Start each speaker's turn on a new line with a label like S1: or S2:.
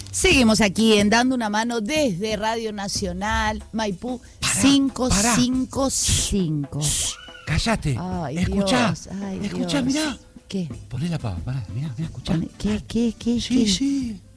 S1: Seguimos aquí en Dando una Mano desde Radio Nacional, Maipú 555.
S2: Cállate.
S1: Ay,
S2: Escuchá.
S1: Dios, ay,
S2: Escuchá,
S1: Dios.
S2: mirá.
S1: ¿Qué?
S2: Poné la pava, pará, mirá, escuchá.
S1: ¿Qué?
S2: Sí, sí.